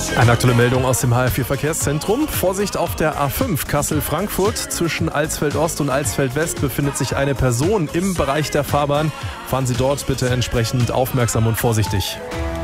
Eine aktuelle Meldung aus dem HR4-Verkehrszentrum. Vorsicht auf der A5 Kassel-Frankfurt. Zwischen Alsfeld-Ost und Alsfeld-West befindet sich eine Person im Bereich der Fahrbahn. Fahren Sie dort bitte entsprechend aufmerksam und vorsichtig.